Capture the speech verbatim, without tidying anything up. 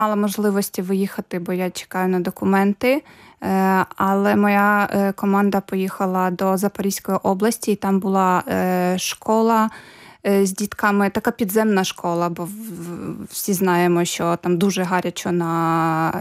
Мала можливості виїхати, бо я чекаю на документи, е, але моя е, команда поїхала до Запорізької області, і там була е, школа е, з дітками, така підземна школа, бо в- в- всі знаємо, що там дуже гарячо на